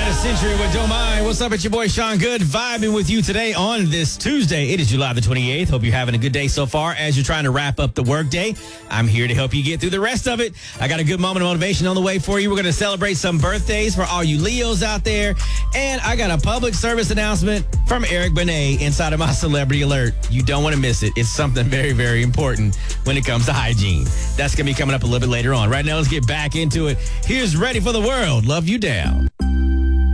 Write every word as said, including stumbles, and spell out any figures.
a century with Don't Mind. What's up? It's your boy Sean Good, vibing with you today on this Tuesday. It is July the twenty-eighth. Hope you're having a good day so far as you're trying to wrap up the workday. I'm here to help you get through the rest of it. I got a good moment of motivation on the way for you. We're going to celebrate some birthdays for all you Leos out there. And I got a public service announcement from Eric Benet inside of my Celebrity Alert. You don't want to miss it. It's something very, very important when it comes to hygiene. That's going to be coming up a little bit later on. Right now, let's get back into it. Here's Ready for the World. Love You Down.